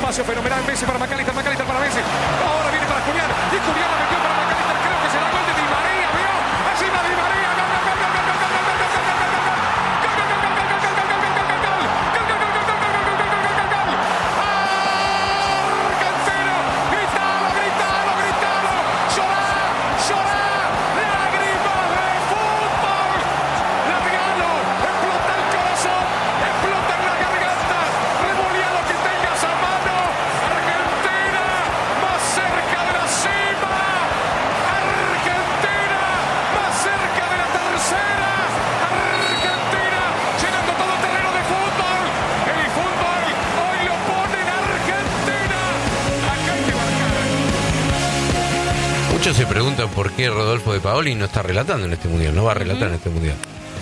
espacio fenomenal. Messi para McAllister, McAllister para Messi. Ahora viene para Julián. Y Julián la metió para McAllister. Creo que será gol de Di María. ¿Vio? Encima Di María. Gol, gol, gol, gol, gol, gol, gol, gol, gol, gol, gol, gol. Muchos se preguntan por qué Rodolfo De Paoli no está relatando en este mundial, no va a relatar en este mundial.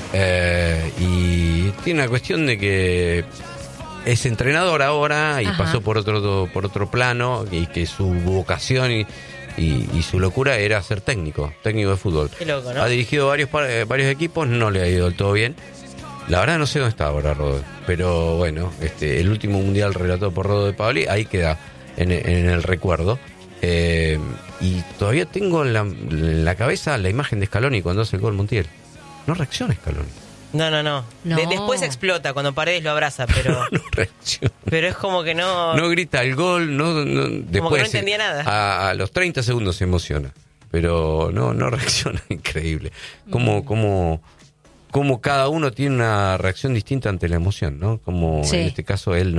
Y tiene una cuestión de que es entrenador ahora y pasó por otro plano, y que su vocación y su locura era ser técnico de fútbol. Qué loco, ¿no? Ha dirigido varios equipos, no le ha ido del todo bien. La verdad no sé dónde está ahora Rodolfo, pero bueno, el último mundial relatado por Rodolfo De Paoli, ahí queda en el recuerdo. Y todavía tengo en la cabeza la imagen de Scaloni cuando hace el gol Montiel. No reacciona Scaloni. No. Después explota cuando Paredes lo abraza, pero no reacciona. Pero es como que no grita el gol, después como que no entendía nada. A los 30 segundos se emociona, pero no reacciona. Increíble. Como cada uno tiene una reacción distinta ante la emoción, ¿no? Como en este caso él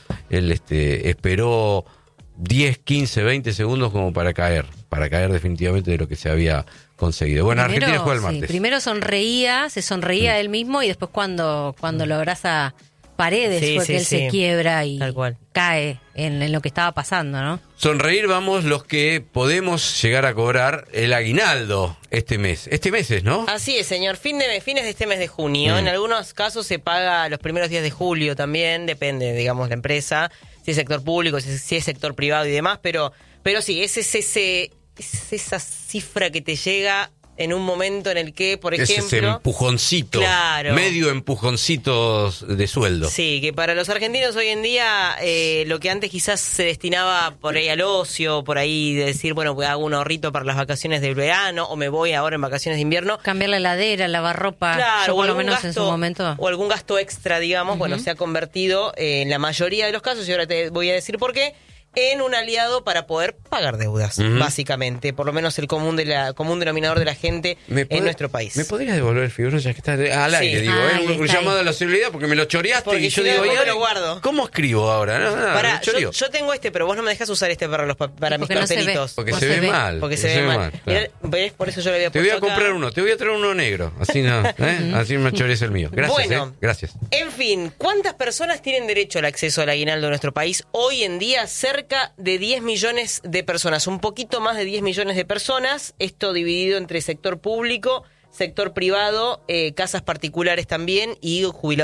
esperó 10, 15, 20 segundos como para caer definitivamente de lo que se había conseguido. Bueno, primero, Argentina juega el martes. Primero se sonreía él mismo, y después cuando lo abraza Paredes que él se quiebra y cae en lo que estaba pasando, ¿no? Sonreír vamos los que podemos llegar a cobrar el aguinaldo este mes. Este mes es, ¿no? Así es, señor. Fines de este mes de junio. En algunos casos se paga los primeros días de julio también, depende, digamos, la empresa, si es sector público, si es sector privado y demás, pero sí, es esa cifra que te llega en un momento en el que, por ejemplo... Es ese empujoncito, medio empujoncito de sueldo. Sí, que para los argentinos hoy en día, lo que antes quizás se destinaba por ahí al ocio, por ahí de decir, bueno, pues hago un ahorrito para las vacaciones del verano, o me voy ahora en vacaciones de invierno. Cambiar la heladera, lavar ropa, claro, yo por lo menos gasto, en su momento. O algún gasto extra, digamos, bueno, se ha convertido en la mayoría de los casos, y ahora te voy a decir por qué, en un aliado para poder pagar deudas, básicamente, por lo menos el común denominador de la gente en nuestro país. ¿Me podrías devolver el figurón ya que está al aire? Digo, un llamado a la seguridad porque me lo choreaste, porque y yo digo, lo guardo. ¿Cómo escribo ahora? Yo tengo pero vos no me dejás usar para mis cartelitos. Porque se ve mal. Porque se ve mal. Claro. Mirá, por eso yo le había puesto. Te voy a comprar uno, te voy a traer uno negro, así así me chorees el mío. Gracias, bueno, gracias. En fin, ¿cuántas personas tienen derecho al acceso al aguinaldo en nuestro país? Hoy en día, cerca de 10 millones de personas, un poquito más de 10 millones de personas, esto dividido entre sector público, sector privado, casas particulares también y jubilados.